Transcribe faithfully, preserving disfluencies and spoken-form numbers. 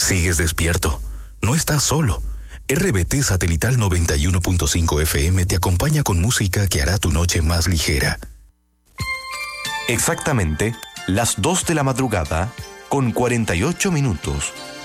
Sigues despierto. No estás solo. R B T Satelital noventa y uno punto cinco F M te acompaña con música que hará tu noche más ligera. Exactamente las dos de la madrugada con cuarenta y ocho minutos.